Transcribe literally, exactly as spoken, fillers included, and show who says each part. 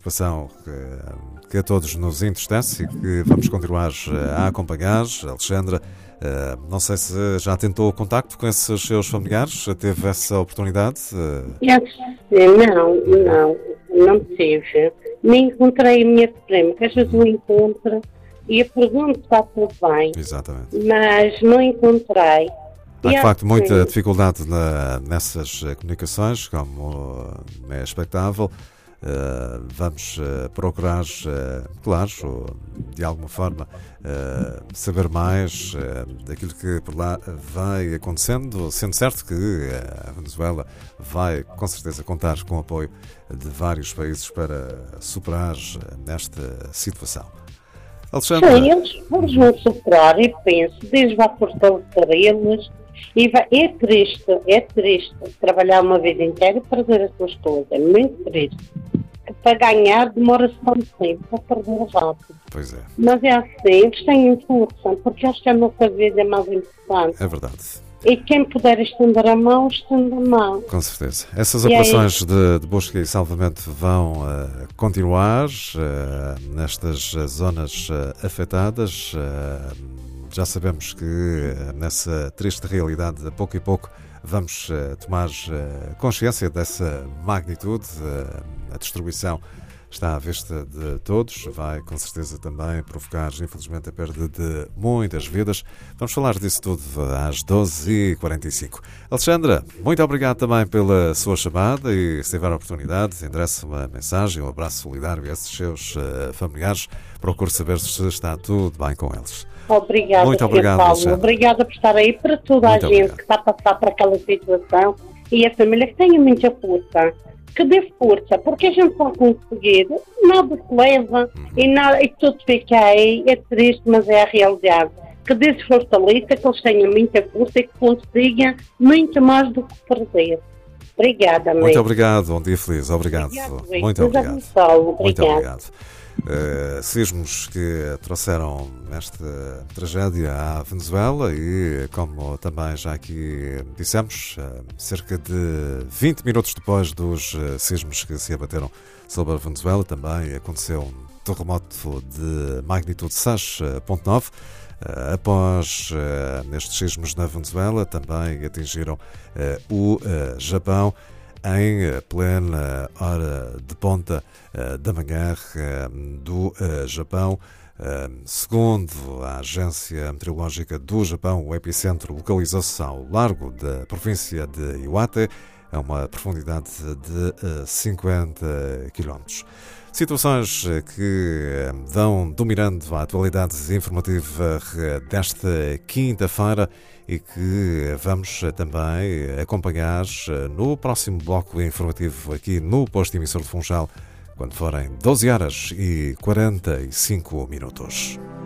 Speaker 1: situação que, que a todos nos entristece e que vamos continuar a acompanhar. Alexandra, não sei se já tentou o contacto com esses seus familiares, teve essa oportunidade?
Speaker 2: Eu, não, não, não tive. Nem encontrei a minha prima, que às vezes não encontro e eu pergunto se está tudo bem.
Speaker 1: Exatamente.
Speaker 2: Mas não encontrei.
Speaker 1: Há, de facto, muita dificuldade na, nessas comunicações, como é expectável. Uh, vamos uh, procurar, uh, claro, de alguma forma, uh, saber mais uh, daquilo que por lá vai acontecendo, sendo certo que uh, a Venezuela vai, com certeza, contar com o apoio de vários países para superar uh, esta situação. Alexandra?
Speaker 2: Sim, eles vão superar e penso, Deus vai fortalecer eles. E vai, é triste, é triste trabalhar uma vida inteira e perder as suas coisas, é muito triste. Para ganhar demora-se tanto tempo, para perder rápido.
Speaker 1: Pois é.
Speaker 2: Mas é assim, eles têm força, porque acho que a nossa vida é mais importante.
Speaker 1: É verdade.
Speaker 2: E quem puder estender a mão, estende a mão.
Speaker 1: Com certeza. Essas operações é de, de busca e salvamento vão uh, continuar uh, nestas zonas uh, afetadas. Uh, Já sabemos que nessa triste realidade, a pouco e pouco, vamos uh, tomar uh, consciência dessa magnitude. Uh, a destruição está à vista de todos, vai com certeza também provocar, infelizmente, a perda de muitas vidas. Vamos falar disso tudo às doze e quarenta e cinco. Alexandra, muito obrigado também pela sua chamada e, se tiver a oportunidade, endereça uma mensagem, um abraço solidário a esses seus uh, familiares. Procure saber se está tudo bem com eles.
Speaker 2: Obrigada,
Speaker 1: muito obrigado,
Speaker 2: Paulo.
Speaker 1: Alexandra.
Speaker 2: Obrigada por estar aí, para toda
Speaker 1: muito
Speaker 2: a gente
Speaker 1: obrigado.
Speaker 2: que está a passar por aquela situação e a família que tenha muita força. Que dê força, porque a gente pode conseguir, nada se leva uhum. e, nada, e tudo fica aí, é triste, mas é a realidade. Que Deus fortaleça, que eles tenham muita força e que consigam muito mais do que perder. Obrigada, mãe.
Speaker 1: Muito obrigado, bom dia feliz, obrigado.
Speaker 2: obrigado
Speaker 1: muito obrigado.
Speaker 2: obrigado.
Speaker 1: Muito obrigado. Uh, sismos que trouxeram esta tragédia à Venezuela e, como também já aqui dissemos, uh, cerca de vinte minutos depois dos uh, sismos que se abateram sobre a Venezuela, também aconteceu um terremoto de magnitude seis ponto nove. Uh, após uh, estes sismos na Venezuela, também atingiram uh, o uh, Japão em plena hora de ponta uh, da manhã uh, do uh, Japão. Uh, segundo a Agência Meteorológica do Japão, o epicentro localizou-se ao largo da província de Iwate, a uma profundidade de uh, cinquenta quilómetros. Situações que vão dominando a atualidade informativa desta quinta-feira e que vamos também acompanhar no próximo bloco informativo aqui no posto emissor de Funchal, quando forem doze horas e quarenta e cinco minutos.